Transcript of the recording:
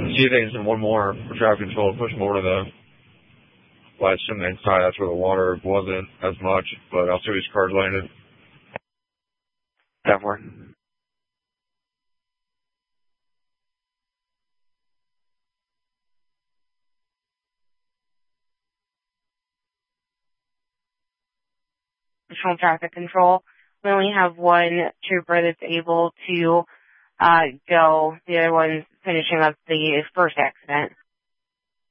See if they can send one more for traffic control and push them over to the last cement side. That's where the water wasn't as much, but I'll see which cars landed. Definitely. Additional traffic control. We only have one trooper that's able to go. The other one's finishing up the first accident.